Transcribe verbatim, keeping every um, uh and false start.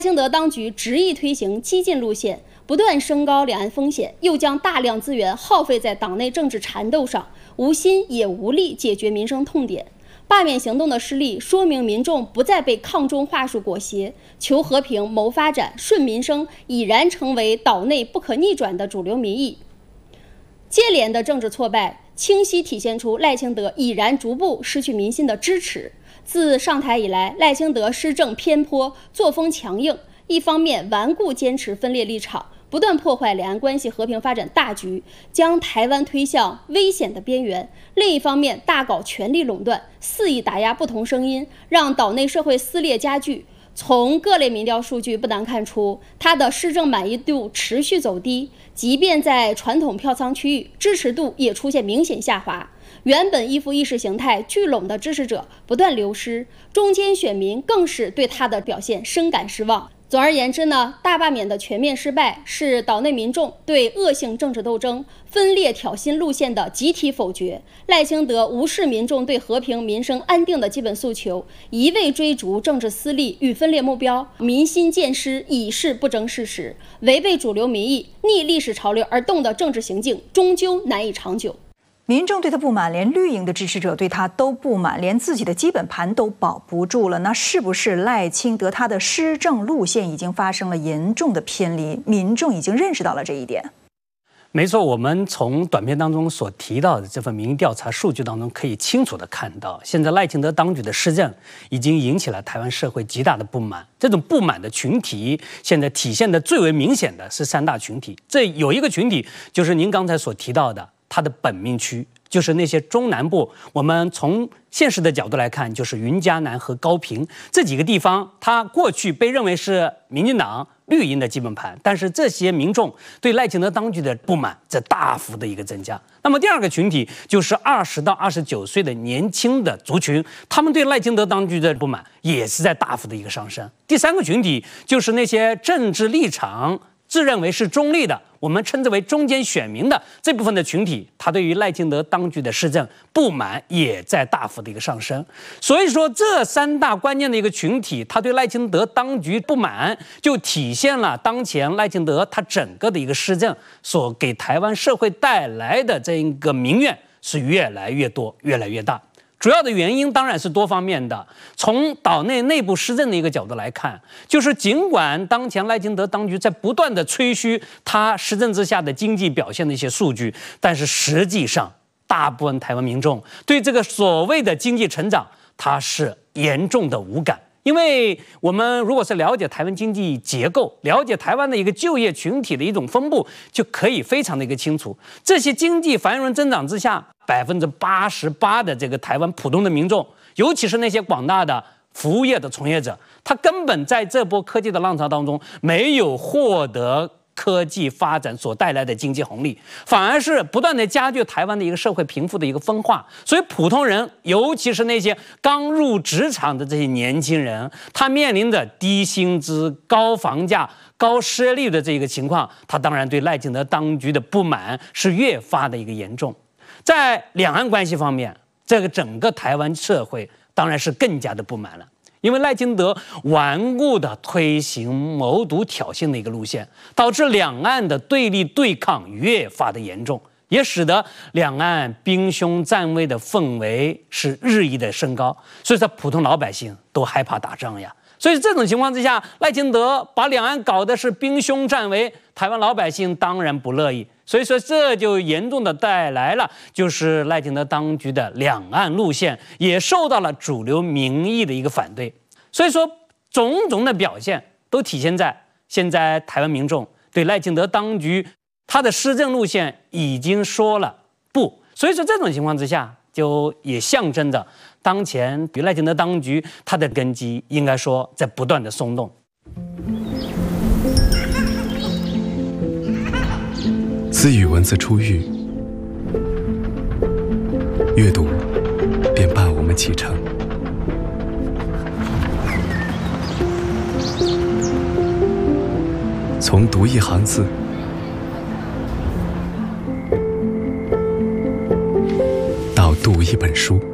清德当局执意推行激进路线，不断升高两岸风险，又将大量资源耗费在党内政治缠斗上，无心也无力解决民生痛点。罢免行动的失利，说明民众不再被抗中话术裹挟，求和平、谋发展、顺民生已然成为岛内不可逆转的主流民意。接连的政治挫败，清晰体现出赖清德已然逐步失去民心的支持。自上台以来，赖清德施政偏颇，作风强硬，一方面顽固坚持分裂立场，不断破坏两岸关系和平发展大局，将台湾推向危险的边缘；另一方面，大搞权力垄断，肆意打压不同声音，让岛内社会撕裂加剧。从各类民调数据不难看出，他的施政满意度持续走低，即便在传统票仓区域，支持度也出现明显下滑。原本依附意识形态聚拢的支持者不断流失，中间选民更是对他的表现深感失望。总而言之呢，大罢免的全面失败是岛内民众对恶性政治斗争、分裂挑衅路线的集体否决。赖清德无视民众对和平民生安定的基本诉求，一味追逐政治私利与分裂目标，民心渐失，已是不争事实，违背主流民意、逆历史潮流而动的政治行径，终究难以长久。 民众对他不满，连绿营的支持者对他都不满，连自己的基本盘都保不住了。那是不是赖清德他的施政路线已经发生了严重的偏离？民众已经认识到了这一点。 没错，我们从短片当中所提到的这份民意调查数据当中，可以清楚地看到，现在赖清德当局的施政已经引起了台湾社会极大的不满。这种不满的群体，现在体现的最为明显的是三大群体。这有一个群体，就是您刚才所提到的。它的本命区就是那些中南部，我们从现实的角度来看，就是云嘉南和高屏这几个地方，它过去被认为是民进党绿营的基本盘，但是这些民众对赖清德当局的不满在大幅的一个增加。那么第二个群体就是二十到二十九岁的年轻的族群，他们对赖清德当局的不满也是在大幅的一个上升。第三个群体就是那些政治立场自认为是中立的，我们称之为中间选民的这部分的群体，他对于赖清德当局的施政不满也在大幅的一个上升。所以说，这三大关键的一个群体，他对赖清德当局不满，就体现了当前赖清德他整个的一个施政所给台湾社会带来的这一个民怨是越来越多、越来越大。主要的原因当然是多方面的。从岛内内部施政的一个角度来看，就是尽管当前赖清德当局在不断的吹嘘他施政之下的经济表现的一些数据，但是实际上大部分台湾民众对这个所谓的经济成长，他是严重的无感。因为我们如果是了解台湾经济结构，了解台湾的一个就业群体的一种分布，就可以非常的一个清楚。这些经济繁荣增长之下，百分之八十八的这个台湾普通的民众，尤其是那些广大的服务业的从业者，他根本在这波科技的浪潮当中没有获得科技发展所带来的经济红利，反而是不断的加剧台湾的一个社会贫富的一个分化。所以普通人，尤其是那些刚入职场的这些年轻人，他面临着低薪资、高房价、高失业率的这个情况，他当然对赖清德当局的不满是越发的一个严重。在两岸关系方面，这个整个台湾社会当然是更加的不满了。因为赖清德顽固地推行谋独挑衅的一个路线，导致两岸的对立对抗越发的严重，也使得两岸兵凶战危的氛围是日益的升高，所以说普通老百姓都害怕打仗呀。所以这种情况之下，赖清德把两岸搞的是兵凶战危，台湾老百姓当然不乐意。所以说这就严重的带来了，就是赖清德当局的两岸路线也受到了主流民意的一个反对。所以说种种的表现都体现在现在台湾民众对赖清德当局他的施政路线已经说了不。所以说这种情况之下，就也象征着当前与赖清德当局他的根基应该说在不断的松动。 自与文字出狱，阅读便伴我们启程。从读一行字，到读一本书。